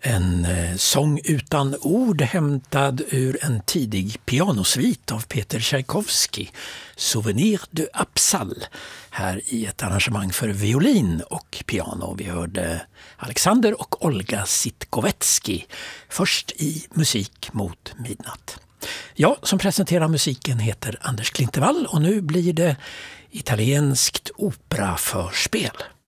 En sång utan ord hämtad ur en tidig pianosvit av Peter Tchaikovsky, Souvenir de Absal, här i ett arrangemang för violin och piano. Vi hörde Alexander och Olga Sitkovetsky först i Musik mot midnatt. Jag som presenterar musiken heter Anders Klintevall och nu blir det italienskt operaförspel.